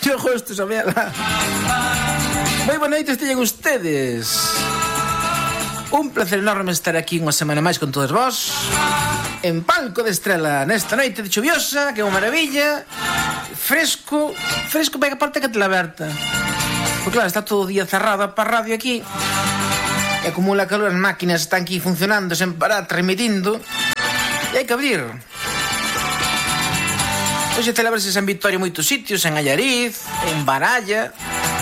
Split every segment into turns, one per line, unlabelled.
Tío Justo, Isabela. Moi boa noite, teñen ustedes. Un placer enorme estar aquí unha semana máis con todos vós en Palco de Estrela nesta noite de chuviosa, que é unha maravilla. Fresco pega a parte que te la aberta. Porque claro, está todo o día cerrado para radio aquí. E acumula calor, as máquinas están aquí funcionando sen parar, transmitindo. E hai que abrir. Hoxe celebrase en Vitoria moitos sitios, en Allariz, en Baralla.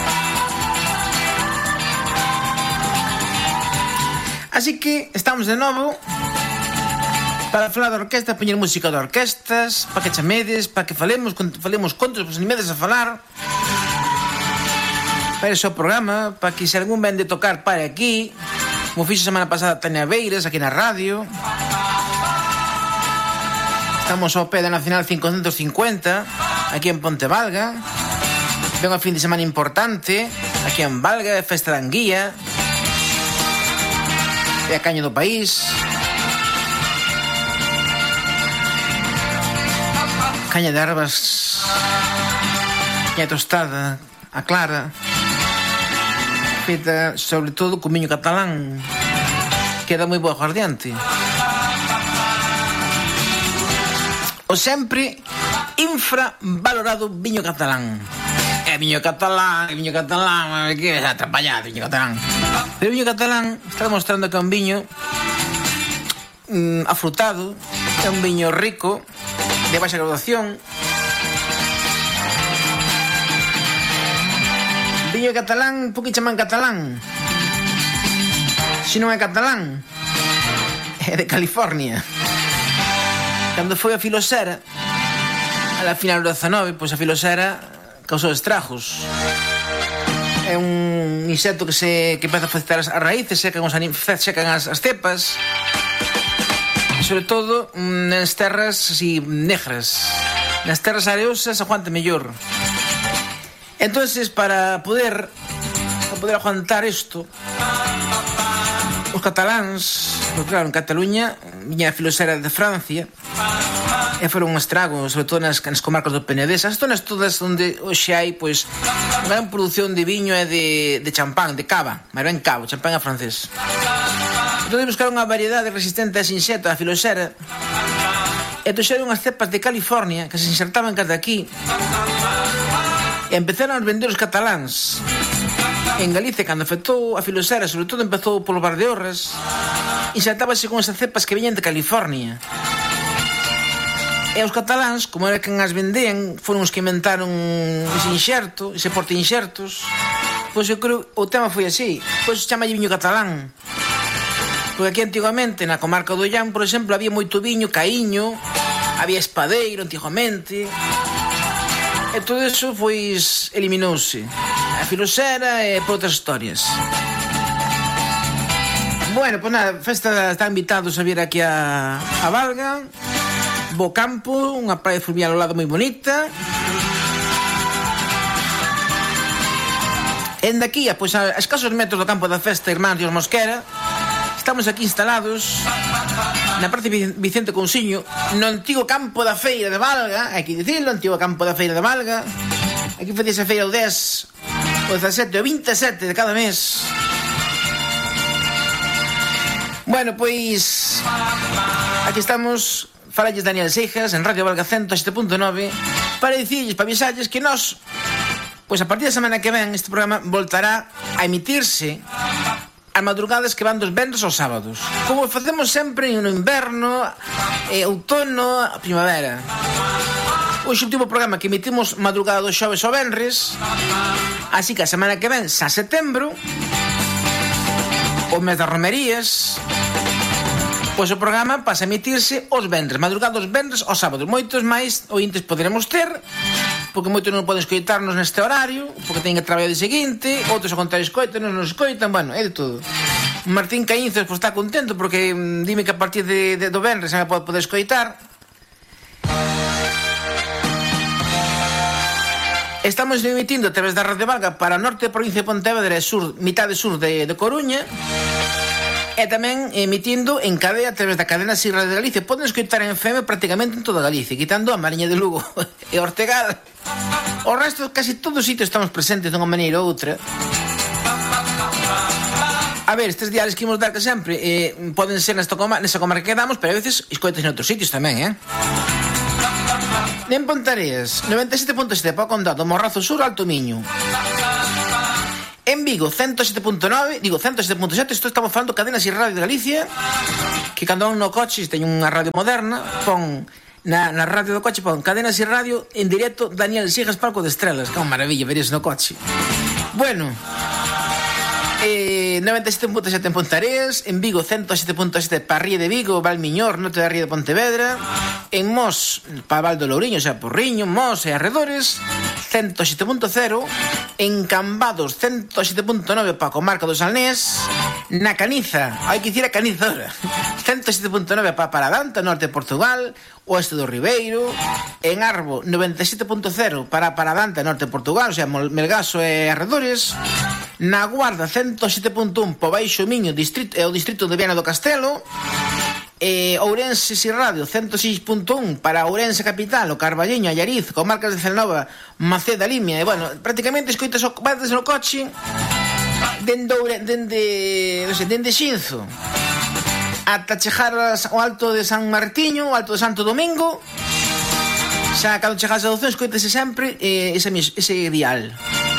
Así que estamos de novo para falar de orquesta, poñer música de orquestas, para que chamedes, para que falemos contos, pois animedes a falar. Para ese programa, para que se algún ven de tocar pare aquí, como fixo semana pasada Tania Beiras, aquí na radio. Estamos ao pé da Nacional 550, aquí en Ponte Valga. Ven a fin de semana importante, aquí en Valga, festa da Anguía. E a caña do país. Caña de ervas, caña tostada, a clara, feita sobre todo con viño catalán, que dá moi bo aguardiente. O sempre infravalorado viño catalán. Viño catalán, que é atrapallado, viño catalán. Pero o viño catalán está demostrando que é un viño afrutado, é un viño rico, de baixa graduación. Viño catalán, por que chaman catalán? Se non é catalán, é de California. Cando foi a filosera, a final do 19, pois a filosera causou estragos. É un insecto que empeza a afectar as raíces, secan as cepas, e sobre todo nas terras así negras. Nas terras areosas aguanta mellor. Entonces, para poder aguantar isto, os cataláns, porque claro, en Cataluña viña a filosera de Francia, e foron un estrago, sobre todo nas comarcas do Penedés, as zonas todas onde hoxe hai pois unha gran produción de viño e de champán, de cava, mas ben cava, champán a francés. Entón buscaron unha variedade resistente a ese insecto, a filosera, e trouxeron unhas cepas de California que se insertaban cada aquí e empezaron a vender os cataláns. En Galicia, cando afectou a filosera, sobre todo empezou polo Valdeorras, insertábase con esas cepas que viñen de California. E os cataláns, como era quen as vendían, foron os que inventaron ese inxerto, ese porte inxertos. Pois eu creo o tema foi así. Pois chama viño catalán. Porque aquí antigamente, na comarca do Ollán, por exemplo, había moito viño, caíño, había espadeiro antigamente. E todo eso, pois, eliminouse. A filosera e por outras historias. Bueno, pois nada, festa está invitados a vir aquí a Valga. Bo campo, unha praia fluvial ao lado moi bonita. E daqui, pois, a escasos metros do campo da festa Irmáns Dios Mosquera, estamos aquí instalados na Praza Vicente Cousiño, no antigo campo da feira de Valga, hai que dicirlo, antigo campo da feira de Valga. Aquí facíase a feira o 10, o 17, o 27 de cada mes. Bueno, pois aquí estamos. Falalles Daniel Seijas en Radio Valga 107.9 para dicirlles, para avisarlles que nós, pois a partir da semana que ven, este programa voltará a emitirse as madrugadas que van dos venres aos sábados, como facemos sempre no inverno, outono, a primavera. Hoxe o último programa que emitimos madrugada dos xoves ao venres, así que a semana que ven, xa setembro, o mes das romerías, pois o programa pasa a emitirse os venres, madrugados venres aos sábados. Moitos máis ointes poderemos ter, porque moitos non poden escoitarnos neste horario, porque teñen que traballar de seguinte, outros ao contrario escoitan, non nos escoitan, bueno, é de todo. Martín Caínzos pois está contento porque dime que a partir do venres se me pode poder escoitar. Estamos emitindo a través da Radio Valga para norte da provincia de Pontevedra e sur, mitade sur de Coruña. E tamén emitindo en cadea a través da cadena SIR Radio de Galicia. Poden escoitar en FM prácticamente en toda Galicia, quitando a Mariña de Lugo e Ortegal. O resto, casi todos os sitios estamos presentes dunha maneira ou outra. A ver, estes diarios que imos dar que sempre poden ser nesa comarca que damos, pero a veces escoitas en outros sitios tamén, En Pontareas, 97.7 para o Condado, Morrazo Sur, Alto Miño. En Vigo, 107.9, digo 107.7, isto estamos falando cadena SIR Radio de Galicia, que cando van no coche, teñen unha radio moderna, pon na radio do coche, pon cadena SIR Radio en directo Daniel Sigas Palco de Estrelas, que é unha maravilla ver iso no coche. Bueno, 97.7 en Pontareas, en Vigo 107.7 para Ría de Vigo, Valmiñor, norte da Ría de Pontevedra, en Mos para Val do Louriño, o sea, Porriño, Mos e arredores 107.0, en Cambados 107.9 para a comarca do Salnés, na Caniza, hai que dicir a Caniza ahora, 107.9 para Paradanta, norte de Portugal, oeste do Ribeiro, en Arbo 97.0 para Paradanta, norte de Portugal, o sea, Melgaso e arredores, na Guarda 107.1 para Baixo Miño, o distrito de Viana do Castelo, Ourense SIR Radio 106.1 para Ourense Capital, o Carballiño, Allariz, comarcas de Celnova, Maceda, Limia, e bueno, prácticamente escoitas vas no coche dende Xinzo ata chegar ao Alto de San Martiño, o Alto de Santo Domingo. Xa cando chegas a Dozón escoitase sempre ese dial.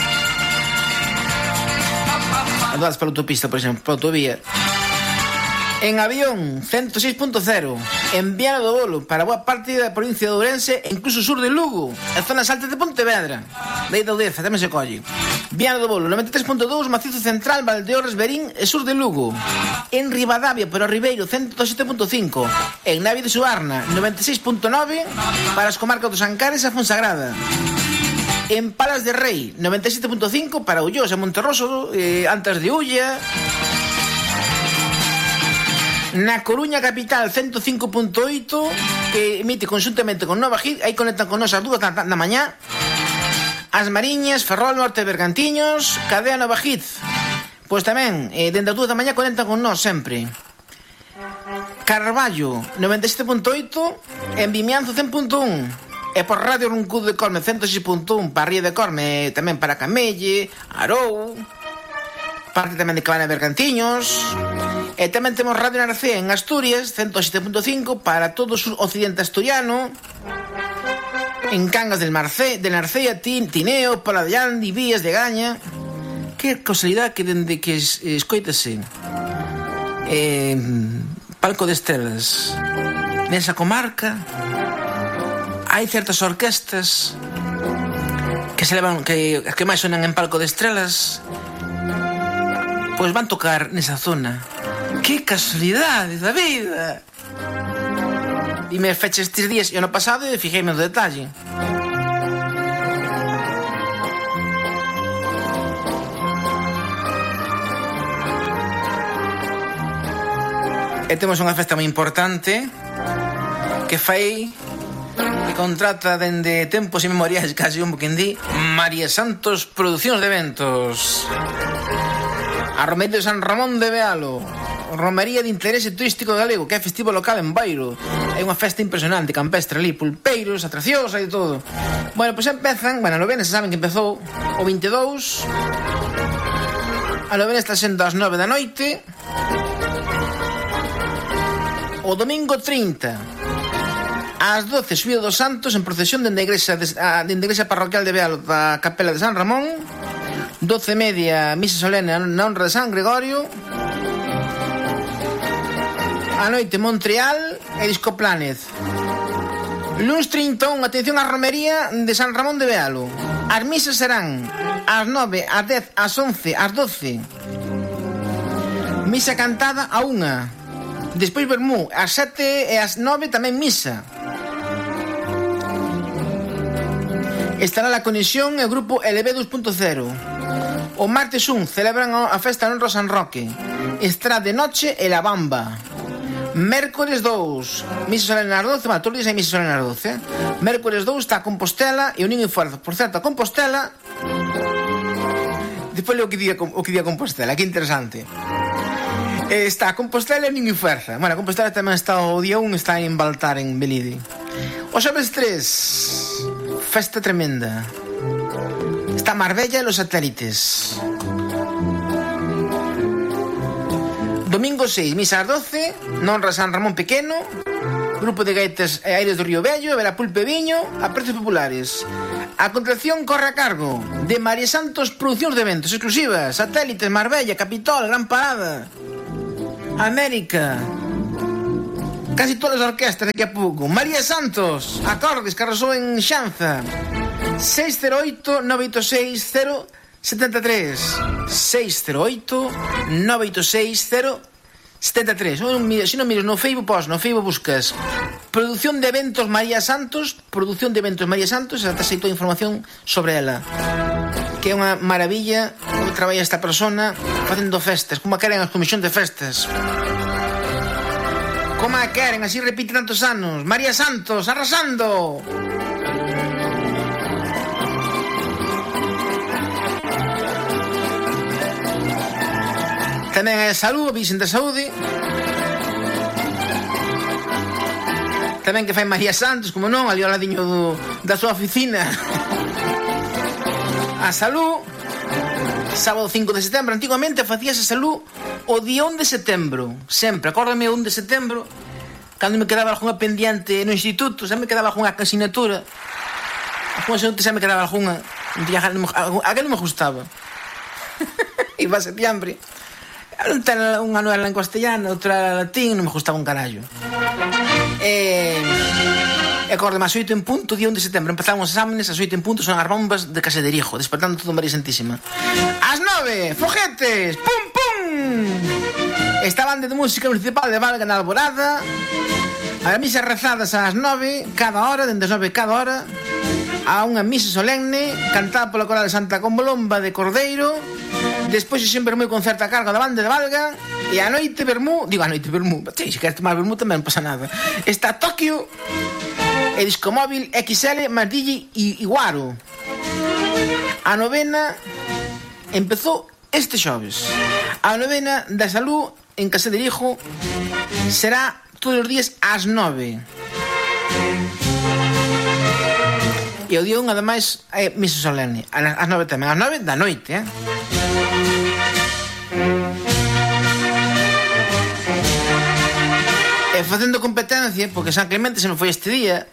Andas pola autopista, por exemplo, pola autovía. En avión, 106.0. En Viana do Bolo, para boa parte da provincia de Ourense, e incluso sur de Lugo, as zonas altas de Pontevedra. Lei da Udeza, tamén se colle. Viana do Bolo, 93.2, Macizo Central, Valdeorras, Verín e sur de Lugo. En Ribadavia, pero Ribeiro, 107.5. En Navia de Suarna, 96.9, para as comarcas dos Ancares e Fonsagrada. En Palas de Rei, 97.5, para Ullós e Monterroso, Antas de Ulla. Na Coruña Capital 105.8, que emite conxuntamente con Nova Hit, aí conectan con nos as 2 da mañá. As Mariñas, Ferrol, Norte de Bergantiños, cadea Nova Hit, pois tamén dende as 2 da mañá conectan con nós sempre. Carballo 97.8, en Vimianzo 100.1, e por Radio Runcudo de Corme 106.1 para Ría de Corme, tamén para Camelle, Arou, parte tamén de Cabana de Bergantiños. E tamén temos Radio Narcea en Asturias 107.5 para todo o occidente asturiano, en Cangas de Narcea, Tineo, Pola de Andi, Vías de Gaña. Que casualidade que dende que escoitase Palco de Estrelas nesa comarca hai certas orquestas que se levan, que máis sonan en Palco de Estrelas, pois van tocar nesa zona. Que casualidade da vida! E me feche estes días e ano pasado e fijei-me no detalle. E temos unha festa moi importante que fai, que contrata dende tempos inmemoriais, casi un boquindí, María Santos Producións de Eventos. A Romería de San Ramón de Bealo, romería de interese turístico galego, que é festivo local en Bairo. É unha festa impresionante, campestre ali, pulpeiros, atraccións e todo. Bueno, pois empezan, a novena, se saben que empezou o 22. A novena está sendo ás 9 da noite. O domingo 30 ás 12, subido dos Santos en procesión dende a igrexa parroquial de Bealo da Capela de San Ramón. 12:30, misa solene na honra de San Gregorio. A noite Montreal e Disco Planet. Luns 31, atención á romería de San Ramón de Bealo. As misas serán ás 9, ás 10, ás 11, ás 12. Misa cantada a 1. Despois vermú, ás 7 e ás 9 tamén misa. Estará la conexión e o grupo LB 2.0. O martes 1 celebran a festa en honra a San Roque. Estará de noche e la bamba. Mércores 2, misa solene ás 12, todos os días hai misa solene ás 12. Mércores 2 está a Compostela e o Niño e Forza. Por certo, a Compostela, despois leo o que día Compostela, que interesante. Está Compostela e Niño Ferza. Bueno, Compostela tamén está o día 1, está en Baltar, en Belide. O xoves 3, festa tremenda. Está Marbella e los satélites. Domingo 6, misa ás 12, Nonra San Ramón Pequeno, grupo de gaitas e aires do Río Vello, Vera Pulpe Viño, a precios populares. A contratación corre a cargo de María Santos Producións de Eventos exclusivas, satélites, Marbella, Capitol, Gran Parada, América, casi todas as orquestas aquí a pouco. María Santos, acordes, que arrasou en Xanza. 608-986-073 608-986-073. Se non miras no Facebook, no Facebook buscas Produción de Eventos María Santos, Produción de Eventos María Santos, e atrás hai toda a información sobre ela, que é unha maravilla como traballa esta persona facendo festas, como a queren as comisións de festas, como a queren, así repite tantos anos. María Santos, arrasando. Tamén é Salud, Vicente da Saúde. Tamén que fai María Santos, como non, ali ao ladiño da súa oficina. A Salud, sábado 5 de setembro. Antigamente facíase Salud o día 1 de setembro. Sempre, acórdame o 1 de setembro, cando me quedaba algunha pendiente no instituto, xa me quedaba algunha asignatura. Algunha asignatura xa me quedaba algunha. Aquel non me gustaba. Iba a septiembre. Unha novela en castellano, outra latín, non me gustaba un carallo. Acorde, máis 8 en punto, día 1 de setembro. Empezaron os exámenes, as 8 en punto son as bombas de Casa de Rijo, despertando todo María Santísima. Ás 9, foguetes, pum, pum. Esta banda de música municipal de Valga na Alborada. As misas rezadas ás 9 cada hora, dende as 9 cada hora, a unha misa solemne cantada pola coral de Santa Combolomba de Cordeiro. Despois é sempre moi concerto a cargo da banda de Valga. E a noite vermú, digo a noite vermú, se queres tomar vermú tamén non pasa nada. Está Tokio e Discomóvil XL más DJ e Iguaro. A novena empezou este xoves. A novena da Salud en Casa de Rijo será todos os días ás 9. E o día 1, ademais, é misa solemne. Ás 9 tamén. Ás 9 da noite, E facendo competencia, porque San Clemente se me foi este día.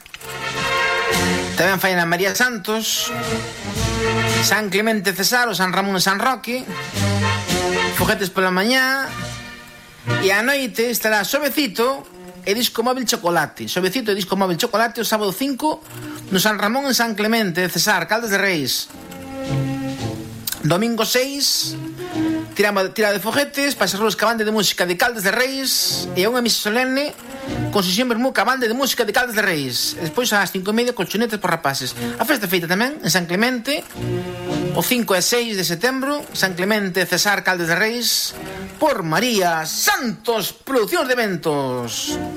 Tamén fai na María Santos, San Clemente Cesar, o San Ramón e San Roque, foguetes pola mañá. E a noite estará Suavecito e Discomóvil Chocolate. Suavecito e Discomóvil Chocolate o sábado 5 no San Ramón e San Clemente Cesar, Caldas de Reis. Domingo 6 tira de foguetes, pasa ruas ca banda de música de Caldas de Reis e unha misa solemne con sesión vermú ca banda de música de Caldas de Reis. Despois ás 5:30 colchonetas por rapaces. A festa feita tamén en San Clemente o 5 e 6 de setembro, San Clemente Cesar, Caldas de Reis, por María Santos Producións de Eventos.